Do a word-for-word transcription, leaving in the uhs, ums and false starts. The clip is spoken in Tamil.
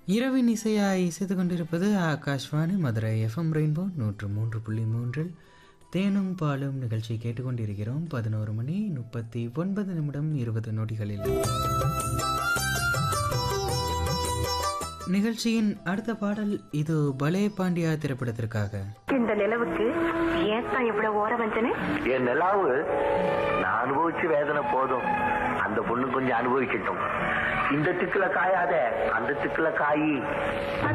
இரவின் இசையாய் இசைத்து கொண்டிருப்பது ஆகாஷ்வாணி மதுரை எஃப்எம் ரெயின்போ நூற்று மூன்று புள்ளி மூன்றில் தேனும் பாலும் நிகழ்ச்சி கேட்டுக்கொண்டிருக்கிறோம். பதினோரு மணி முப்பத்தி ஒன்பது நிமிடம் இருபது நொடிகளில் நிகழ்ச்சியின் அடுத்த பாடல் இது பலே பாண்டியா திரைப்படத்திற்காக. இந்த நிலவுக்கு ஏன் இவ்வளவு ஓர வஞ்சனை? என் நிலாவு நான் அனுபவிச்சு வேதனை போதும், அந்த பொண்ணு கொஞ்சம் அனுபவிக்கட்டும். இந்த திக்குல காயாத அந்த திக்குல காயி.